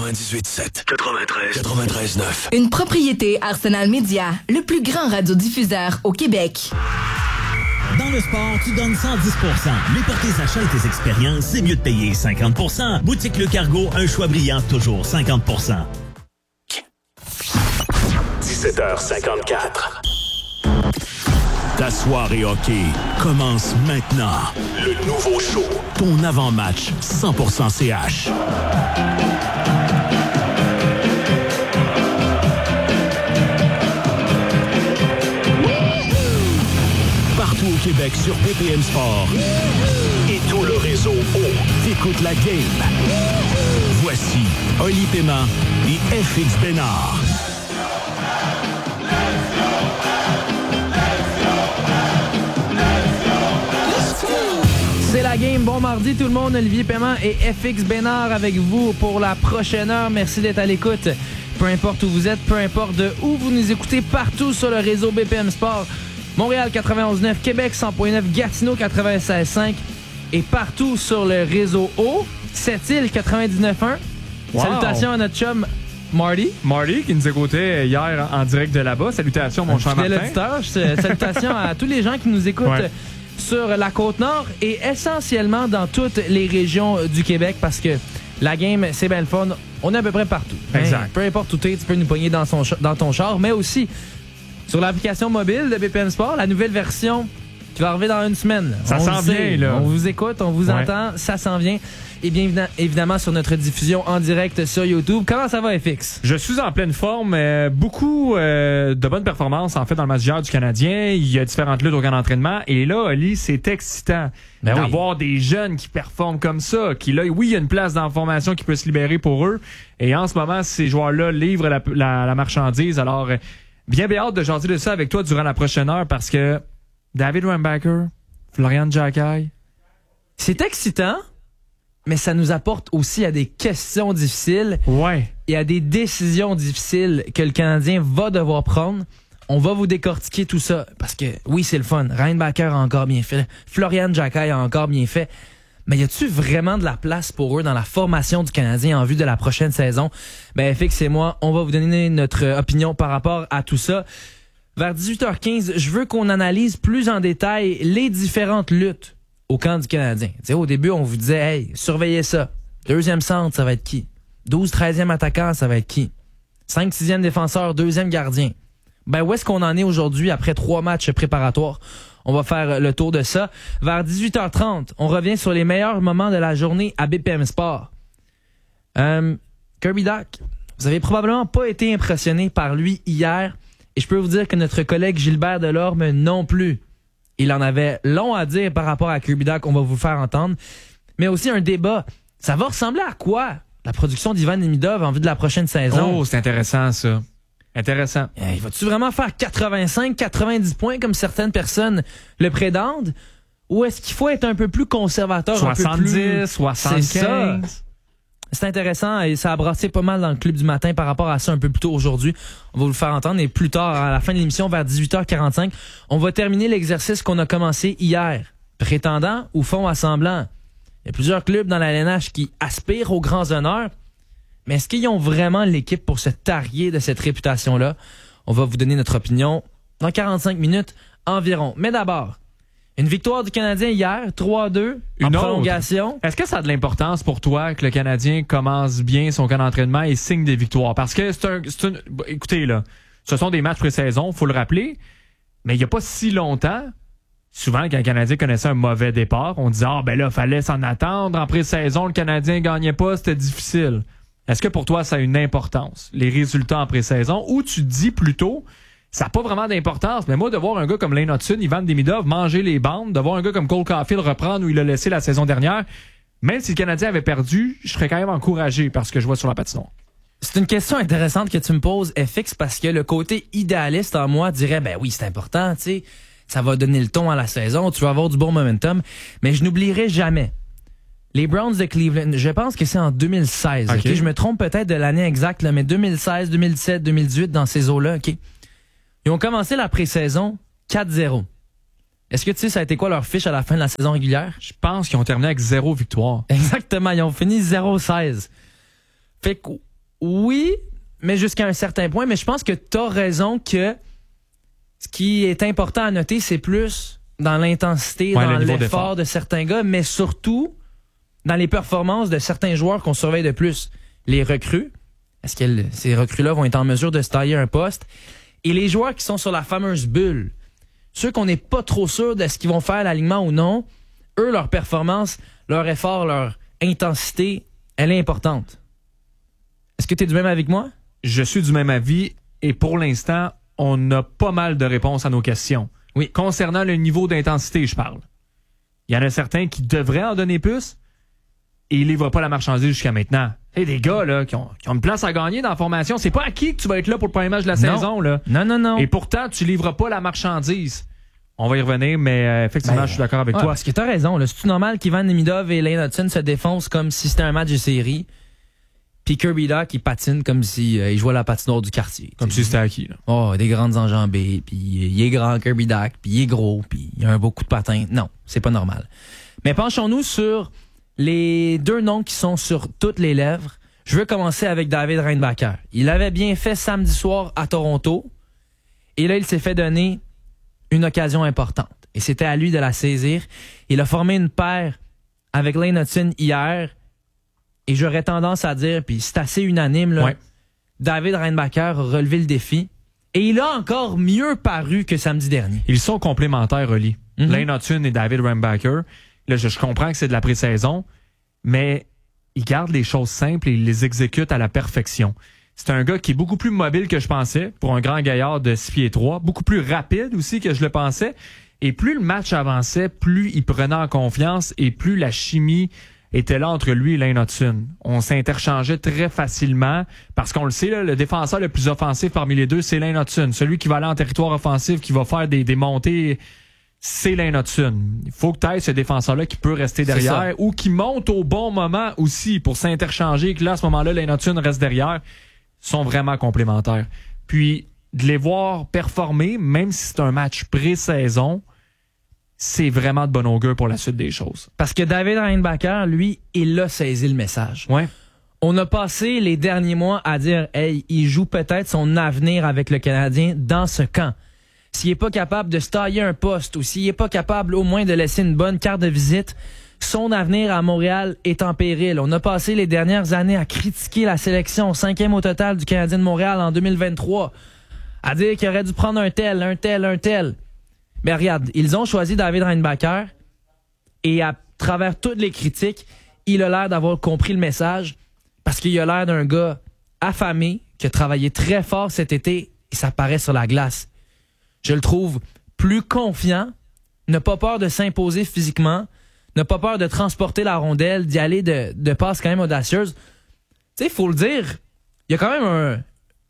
98.7. 93.9. Une propriété Arsenal Media, le plus grand radiodiffuseur au Québec. Dans le sport, tu donnes 110%. Mais pour tes achats et tes expériences, c'est mieux de payer 50%. Boutique Le Cargo, un choix brillant, toujours 50%. 17h54. Ta soirée hockey commence maintenant. Le nouveau show. Ton avant-match 100% CH. Partout au Québec sur BPM Sport. Et tout le réseau t'écoute la game. Voici Oli Paiement et FX Bénard. C'est la game. Bon mardi tout le monde. Olivier Paiement et FX Bénard avec vous pour la prochaine heure. Merci d'être à l'écoute. Peu importe où vous êtes, peu importe de où vous nous écoutez, partout sur le réseau BPM Sport. Montréal 91.9, Québec 100.9, Gatineau 96.5 et partout sur le réseau O. Sept-Îles 99.1. Wow. Salutations à notre chum Marty qui nous écoutait hier en direct de là-bas. Salutations mon cher Martin. Salutations à tous les gens qui nous écoutent. Ouais. Sur la Côte-Nord et essentiellement dans toutes les régions du Québec parce que la game, c'est bien le fun. On est à peu près partout. Exact. Hein? Peu importe où tu es, tu peux nous pogner dans ton char, mais aussi sur l'application mobile de BPM Sport, la nouvelle version qui va arriver dans une semaine. Ça s'en vient, là. On vous écoute, on vous entend, ça s'en vient. Et bien évidemment sur notre diffusion en direct sur YouTube. Comment ça va, FX? Je suis en pleine forme. Beaucoup de bonnes performances, en fait, dans le match d'hier du Canadien. Il y a différentes luttes au camp d'entraînement. Et là, Oli, c'est excitant d'avoir des jeunes qui performent comme ça. Qui, là, oui, il y a une place dans la formation qui peut se libérer pour eux. Et en ce moment, ces joueurs-là livrent la marchandise. Alors, bien hâte de jaser de ça avec toi durant la prochaine heure parce que David Rambacker, Florian Jacquet, c'est excitant. Mais ça nous apporte aussi à des questions difficiles et à des décisions difficiles que le Canadien va devoir prendre. On va vous décortiquer tout ça parce que, oui, c'est le fun. Reinbacker a encore bien fait. Florian Jacquet a encore bien fait. Mais y a-tu vraiment de la place pour eux dans la formation du Canadien en vue de la prochaine saison? Ben, FX et moi, on va vous donner notre opinion par rapport à tout ça. Vers 18h15, je veux qu'on analyse plus en détail les différentes luttes au camp du Canadien. T'sais, au début, on vous disait, hey, surveillez ça. Deuxième centre, ça va être qui? 12-13e attaquant, ça va être qui? 5-6e défenseur, deuxième gardien. Ben, où est-ce qu'on en est aujourd'hui après 3 matchs préparatoires? On va faire le tour de ça. Vers 18h30, on revient sur les meilleurs moments de la journée à BPM Sport. Kirby Dach, vous avez probablement pas été impressionné par lui hier. Et je peux vous dire que notre collègue Gilbert Delorme non plus. Il en avait long à dire par rapport à Kirby Dach qu'on va vous faire entendre. Mais aussi un débat. Ça va ressembler à quoi, la production d'Ivan Demidov en vue de la prochaine saison? Oh, c'est intéressant, ça. Intéressant. Il va-tu vraiment faire 85-90 points comme certaines personnes le prétendent? Ou est-ce qu'il faut être un peu plus conservateur? 70, 75? C'est ça. C'est intéressant et ça a brassé pas mal dans le club du matin par rapport à ça un peu plus tôt aujourd'hui. On va vous le faire entendre et plus tard, à la fin de l'émission, vers 18h45, on va terminer l'exercice qu'on a commencé hier. Prétendant ou fond assemblant? Il y a plusieurs clubs dans la LNH qui aspirent aux grands honneurs, mais est-ce qu'ils ont vraiment l'équipe pour se targuer de cette réputation-là? On va vous donner notre opinion dans 45 minutes environ. Mais d'abord, une victoire du Canadien hier, 3-2, en prolongation. Est-ce que ça a de l'importance pour toi que le Canadien commence bien son camp d'entraînement et signe des victoires? Parce que écoutez, là, ce sont des matchs pré-saison, faut le rappeler, mais il n'y a pas si longtemps, souvent, quand le Canadien connaissait un mauvais départ, on disait, ben là, fallait s'en attendre. En pré-saison, le Canadien ne gagnait pas, c'était difficile. Est-ce que pour toi, ça a une importance, les résultats en pré-saison, ou tu dis plutôt, ça n'a pas vraiment d'importance, mais moi, de voir un gars comme Lane Hutson, Ivan Demidov manger les bandes, de voir un gars comme Cole Caulfield reprendre où il a laissé la saison dernière, même si le Canadien avait perdu, je serais quand même encouragé par ce que je vois sur la patinoire. C'est une question intéressante que tu me poses, FX, parce que le côté idéaliste en moi dirait, ben oui, c'est important, tu sais, ça va donner le ton à la saison, tu vas avoir du bon momentum, mais je n'oublierai jamais. Les Browns de Cleveland, je pense que c'est en 2016. Okay. Je me trompe peut-être de l'année exacte, là, mais 2016, 2017, 2018, dans ces eaux-là, OK? Ils ont commencé la pré-saison 4-0. Est-ce que tu sais ça a été quoi leur fiche à la fin de la saison régulière? Je pense qu'ils ont terminé avec 0 victoire. Exactement, ils ont fini 0-16. Fait que Oui, mais jusqu'à un certain point. Mais je pense que tu as raison que ce qui est important à noter, c'est plus dans l'intensité, dans l'effort de certains gars, mais surtout dans les performances de certains joueurs qu'on surveille de plus. Les recrues, est-ce que ces recrues-là vont être en mesure de se tailler un poste? Et les joueurs qui sont sur la fameuse bulle, ceux qu'on n'est pas trop sûr de ce qu'ils vont faire à l'alignement ou non, eux, leur performance, leur effort, leur intensité, elle est importante. Est-ce que tu es du même avis que moi? Je suis du même avis et pour l'instant, on a pas mal de réponses à nos questions. Oui. Concernant le niveau d'intensité, je parle. Il y en a certains qui devraient en donner plus et ils livrent pas la marchandise jusqu'à maintenant. C'est des gars là, qui ont une place à gagner dans la formation. C'est pas acquis que tu vas être là pour le premier match de la saison. Là. Non. Et pourtant, tu livres pas la marchandise. On va y revenir, mais effectivement, je suis d'accord avec toi. Parce que t'as raison. Là. C'est-tu normal qu'Ivan Nemidov et Lane Hudson se défoncent comme si c'était un match de série? Puis Kirby Dach, il patine comme si il jouait à la patinoire du quartier. Comme si c'était acquis. Là. Oh, des grandes enjambées, puis il est grand, Kirby Dach, puis il est gros, puis il a un beau coup de patin. Non, c'est pas normal. Mais penchons-nous sur les deux noms qui sont sur toutes les lèvres. Je veux commencer avec David Reinbacher. Il avait bien fait samedi soir à Toronto, et là, il s'est fait donner une occasion importante. Et c'était à lui de la saisir. Il a formé une paire avec Lane Hudson hier, et j'aurais tendance à dire, puis c'est assez unanime, là, David Reinbacher a relevé le défi. Et il a encore mieux paru que samedi dernier. Ils sont complémentaires, Oli. Lane Hudson et David Reinbacher. Là, je comprends que c'est de la pré-saison, mais il garde les choses simples et il les exécute à la perfection. C'est un gars qui est beaucoup plus mobile que je pensais pour un grand gaillard de 6 pieds 3, beaucoup plus rapide aussi que je le pensais. Et plus le match avançait, plus il prenait en confiance et plus la chimie était là entre lui et Lane Hudson. On s'interchangeait très facilement parce qu'on le sait, là, le défenseur le plus offensif parmi les deux, c'est Lane Hudson. Celui qui va aller en territoire offensif, qui va faire des montées, c'est Lane Hudson. Il faut que tu aies ce défenseur-là qui peut rester derrière ou qui monte au bon moment aussi pour s'interchanger. Que là, à ce moment-là, Lane Hudson reste derrière. Ils sont vraiment complémentaires. Puis, de les voir performer, même si c'est un match pré-saison, c'est vraiment de bon augure pour la suite des choses. Parce que David Reinbacher, lui, il a saisi le message. Ouais. On a passé les derniers mois à dire, hey, il joue peut-être son avenir avec le Canadien dans ce camp. S'il est pas capable de se tailler un poste ou s'il est pas capable au moins de laisser une bonne carte de visite, son avenir à Montréal est en péril. On a passé les dernières années à critiquer la sélection 5e au total du Canadien de Montréal en 2023, à dire qu'il aurait dû prendre un tel. Mais regarde, ils ont choisi David Reinbacher et à travers toutes les critiques, il a l'air d'avoir compris le message parce qu'il a l'air d'un gars affamé qui a travaillé très fort cet été et ça paraît sur la glace. Je le trouve plus confiant, n'a pas peur de s'imposer physiquement, n'a pas peur de transporter la rondelle, d'y aller de passes quand même audacieuses. Tu sais, il faut le dire, il y a quand même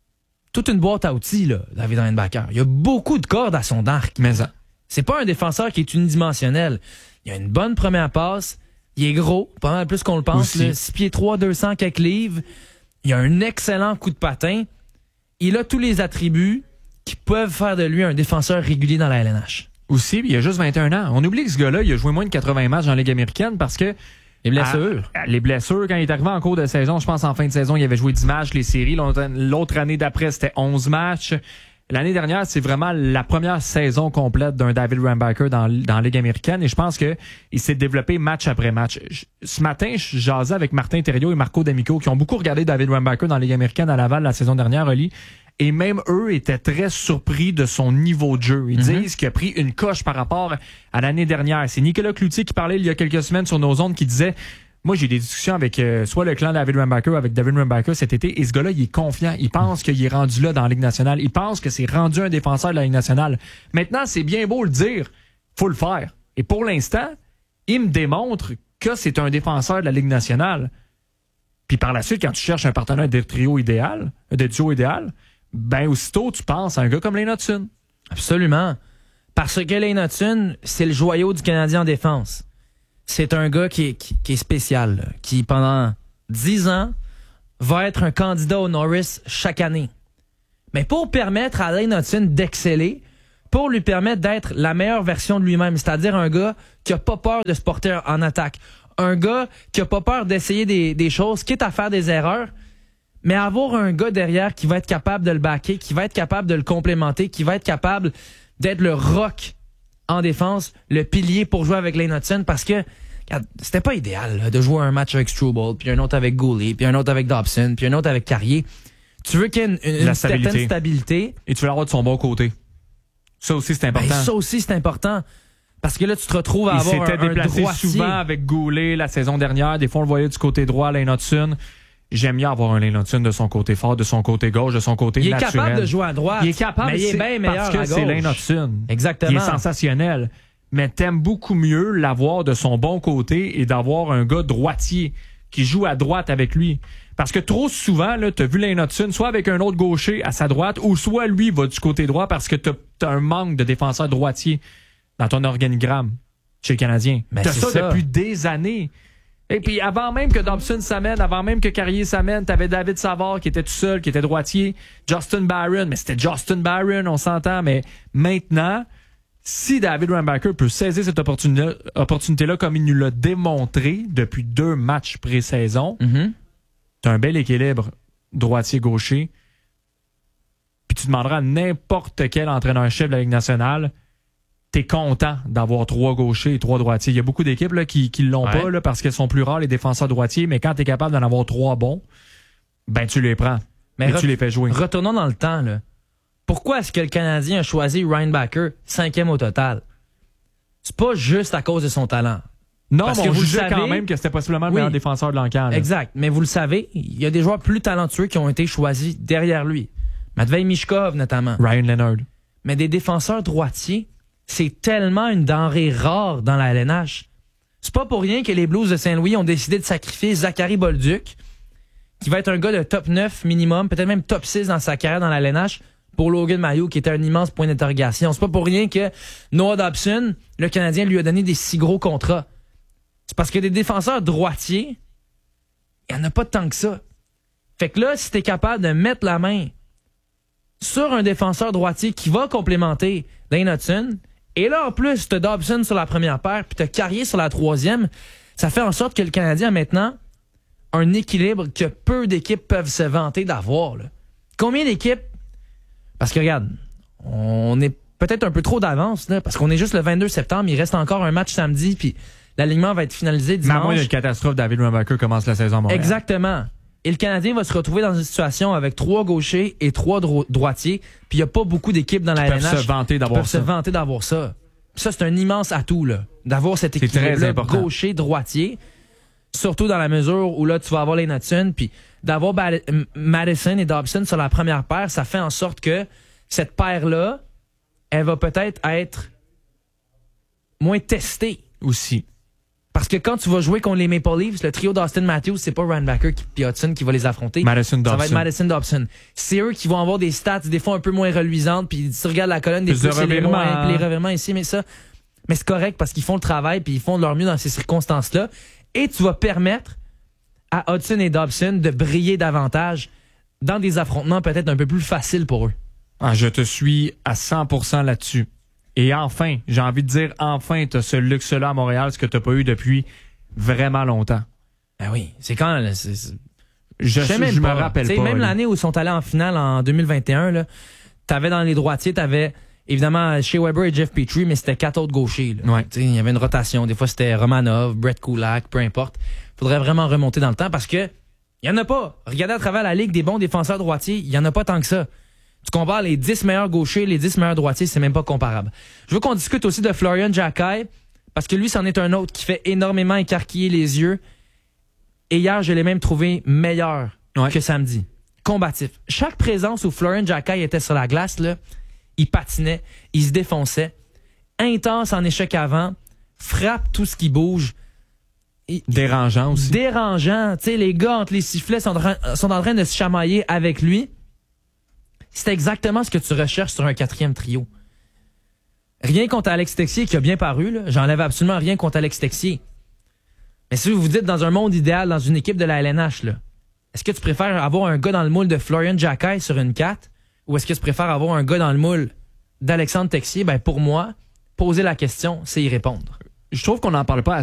toute une boîte à outils, là, David Reinbacher. Il y a beaucoup de cordes à son arc. Mais ça. C'est pas un défenseur qui est unidimensionnel. Il a une bonne première passe. Il est gros, pas mal plus qu'on le pense. 6 pieds 3, 200 quelques livres. Il a un excellent coup de patin. Il a tous les attributs qui peuvent faire de lui un défenseur régulier dans la LNH. Aussi, il a juste 21 ans. On oublie que ce gars-là, il a joué moins de 80 matchs dans la Ligue américaine parce que les blessures. Les blessures, quand il est arrivé en cours de saison, je pense en fin de saison, il avait joué 10 matchs, les séries. L'autre année d'après, c'était 11 matchs. L'année dernière, c'est vraiment la première saison complète d'un David Reinbacher dans la Ligue américaine et je pense que il s'est développé match après match. Ce matin, je jasais avec Martin Thériault et Marco D'Amico qui ont beaucoup regardé David Reinbacher dans la Ligue américaine à Laval la saison dernière, Oli. Et même eux étaient très surpris de son niveau de jeu. Ils disent qu'il a pris une coche par rapport à l'année dernière. C'est Nicolas Cloutier qui parlait il y a quelques semaines sur nos ondes qui disait moi, j'ai des discussions avec soit le clan David Reinbacher ou avec David Reinbacher cet été et ce gars-là, il est confiant. Il pense qu'il est rendu là dans la Ligue nationale. Il pense que c'est rendu un défenseur de la Ligue nationale. Maintenant, c'est bien beau le dire. Faut le faire. Et pour l'instant, il me démontre que c'est un défenseur de la Ligue nationale. Puis par la suite, quand tu cherches un partenaire de trio idéal, de duo idéal, ben aussitôt, tu penses à un gars comme Lane Hudson. Absolument. Parce que Lane Hudson, c'est le joyau du Canadien en défense. C'est un gars qui est spécial, là, qui pendant 10 ans va être un candidat au Norris chaque année. Mais pour permettre à Lane Hudson d'exceller, pour lui permettre d'être la meilleure version de lui-même, c'est-à-dire un gars qui a pas peur de se porter en attaque, un gars qui a pas peur d'essayer des choses, quitte à faire des erreurs, Mais avoir un gars derrière qui va être capable de le backer, qui va être capable de le complémenter, qui va être capable d'être le rock en défense, le pilier pour jouer avec Lane Hudson, parce que regarde, c'était pas idéal là, de jouer un match avec Struble, puis un autre avec Goulet, puis un autre avec Dobson, puis un autre avec Carrier. Tu veux qu'il y ait une certaine stabilité. Et tu veux l'avoir de son bon côté. Ça aussi, c'est important. Ça aussi, c'est important. Parce que là, tu te retrouves à avoir un droitier. Il s'était déplacé souvent avec Goulet la saison dernière. Des fois, on le voyait du côté droit, Lane Hudson. J'aime mieux avoir un Lane Hudson de son côté fort, de son côté gauche, de son côté naturel. Il est capable de jouer à droite. Il est capable, mais il est bien meilleur parce que c'est Lane Hudson. Exactement. Il est sensationnel. Mais t'aimes beaucoup mieux l'avoir de son bon côté et d'avoir un gars droitier qui joue à droite avec lui. Parce que trop souvent, là, t'as vu Lane Hudson soit avec un autre gaucher à sa droite, ou soit lui va du côté droit parce que t'as un manque de défenseurs droitiers dans ton organigramme chez le Canadien. T'as ça depuis des années. Et puis avant même que Dobson s'amène, avant même que Carrier s'amène, t'avais David Savard qui était tout seul, qui était droitier, Justin Barron, mais c'était Justin Barron, on s'entend, mais maintenant, si David Reinbacher peut saisir cette opportunité-là comme il nous l'a démontré depuis 2 matchs pré-saison, t'as un bel équilibre droitier-gaucher, puis tu demanderas à n'importe quel entraîneur-chef de la Ligue nationale, t'es content d'avoir 3 gauchers et 3 droitiers. Il y a beaucoup d'équipes là, qui l'ont pas là, parce qu'elles sont plus rares, les défenseurs droitiers, mais quand t'es capable d'en avoir 3 bons, ben tu les prends et tu les fais jouer. Retournons dans le temps. Là. Pourquoi est-ce que le Canadien a choisi Reinbacher 5e au total? C'est pas juste à cause de son talent. Non, parce mais que on vous jugeait savez, quand même que c'était possiblement le meilleur défenseur de l'encadre. Exact, mais vous le savez, il y a des joueurs plus talentueux qui ont été choisis derrière lui. Matvei Michkov notamment. Ryan Leonard. Mais des défenseurs droitiers, c'est tellement une denrée rare dans la LNH. C'est pas pour rien que les Blues de Saint-Louis ont décidé de sacrifier Zachary Bolduc, qui va être un gars de top 9 minimum, peut-être même top 6 dans sa carrière dans la LNH, pour Logan Mailloux, qui était un immense point d'interrogation. C'est pas pour rien que Noah Dobson, le Canadien, lui a donné des si gros contrats. C'est parce que des défenseurs droitiers, il n'y en a pas tant que ça. Fait que là, si t'es capable de mettre la main sur un défenseur droitier qui va complémenter Lane Hudson, et là, en plus, t'as Dobson sur la première paire, puis t'as Carrier sur la 3e, ça fait en sorte que le Canadien a maintenant un équilibre que peu d'équipes peuvent se vanter d'avoir. Là. Combien d'équipes? Parce que regarde, on est peut-être un peu trop d'avance, là, parce qu'on est juste le 22 septembre, il reste encore un match samedi, puis l'alignement va être finalisé dimanche. Mais à moins d'une catastrophe, David Reinbacher commence la saison à Montréal. Exactement. Et le Canadien va se retrouver dans une situation avec 3 gauchers et 3 droitiers. Puis il n'y a pas beaucoup d'équipes dans la LNH qui peuvent se vanter d'avoir ça. Puis ça, c'est un immense atout, là, d'avoir cet équilibre-là gaucher-droitier. Surtout dans la mesure où là, tu vas avoir les Hudson. Puis d'avoir Madison et Dobson sur la première paire, ça fait en sorte que cette paire-là, elle va peut-être être moins testée aussi. Parce que quand tu vas jouer contre les Maple Leafs, le trio d'Austin Matthews, c'est pas Reinbacher et Hudson qui va les affronter. Madison Ça va être Madison Dobson. C'est eux qui vont avoir des stats des fois un peu moins reluisantes, puis tu regardes la colonne des plus et les moins, puis les revirements ici, mais c'est correct parce qu'ils font le travail puis ils font de leur mieux dans ces circonstances-là. Et tu vas permettre à Hudson et Dobson de briller davantage dans des affrontements peut-être un peu plus faciles pour eux. Ah, je te suis à 100% là-dessus. Et enfin, j'ai envie de dire, enfin, t'as ce luxe-là à Montréal, ce que t'as pas eu depuis vraiment longtemps. Ben oui, c'est quand... Je me rappelle pas. Même l'année où ils sont allés en finale en 2021, là, t'avais dans les droitiers, t'avais évidemment Shea Weber et Jeff Petrie, mais c'était 4 autres gauchers. Ouais. Il y avait une rotation. Des fois, c'était Romanov, Brett Kulak, peu importe. Faudrait vraiment remonter dans le temps parce que il y en a pas. Regardez à travers la ligue des bons défenseurs droitiers, il y en a pas tant que ça. Tu compares les 10 meilleurs gauchers, les 10 meilleurs droitiers, c'est même pas comparable. Je veux qu'on discute aussi de Florian Jacquet, parce que lui, c'en est un autre qui fait énormément écarquiller les yeux. Et hier, je l'ai même trouvé meilleur que samedi. Combatif. Chaque présence où Florian Jacquet était sur la glace, là, il patinait, il se défonçait. Intense en échec avant, frappe tout ce qui bouge. Dérangeant aussi. Dérangeant. Tu sais, les gars entre les sifflets sont en train de se chamailler avec lui. C'est exactement ce que tu recherches sur un 4e trio. Rien contre Alex Texier qui a bien paru, là. J'enlève absolument rien contre Alex Texier. Mais si vous vous dites dans un monde idéal, dans une équipe de la LNH, là, est-ce que tu préfères avoir un gars dans le moule de Florian Jacquet sur une 4 ou est-ce que tu préfères avoir un gars dans le moule d'Alexandre Texier? Ben, pour moi, poser la question, c'est y répondre. Je trouve qu'on n'en parle pas assez.